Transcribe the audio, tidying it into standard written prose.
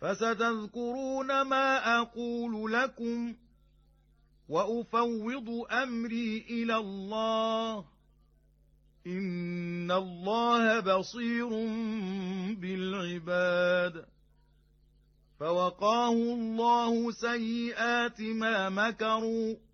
فستذكرون ما أقول لكم وأفوض أمري إلى الله إن الله بصير بالعباد. فوقاه الله سيئات ما مكروا